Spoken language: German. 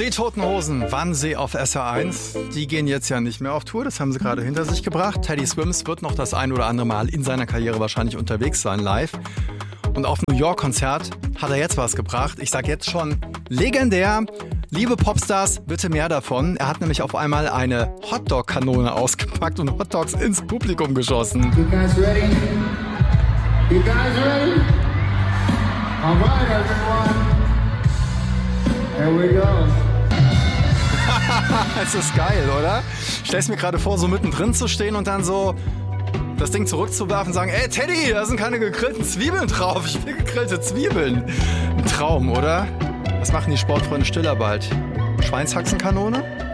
Die Toten Hosen, Wannsee auf SR1. Die gehen jetzt ja nicht mehr auf Tour, das haben sie gerade hinter sich gebracht. Teddy Swims wird noch das ein oder andere Mal in seiner Karriere wahrscheinlich unterwegs sein, live. Und auf New York-Konzert hat er jetzt was gebracht. Ich sag jetzt schon, legendär. Liebe Popstars, bitte mehr davon. Er hat nämlich auf einmal eine Hotdog-Kanone ausgepackt und Hotdogs ins Publikum geschossen. You guys ready? You guys ready? All right, everyone. Here we go. Es ist geil, oder? Stell's mir gerade vor, so mittendrin zu stehen und dann so das Ding zurückzuwerfen und sagen, ey Teddy, da sind keine gegrillten Zwiebeln drauf. Ich will gegrillte Zwiebeln. Ein Traum, oder? Was machen die Sportfreunde Stiller bald? Schweinshaxenkanone?